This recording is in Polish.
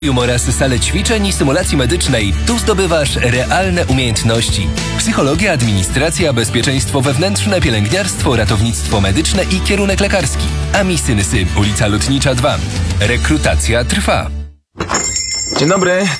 oraz salę ćwiczeń i symulacji medycznej. Tu zdobywasz realne umiejętności. Psychologia, administracja, bezpieczeństwo wewnętrzne, pielęgniarstwo, ratownictwo medyczne i kierunek lekarski. Amisynysy, ulica Lotnicza 2. Rekrutacja trwa. Dzień dobry,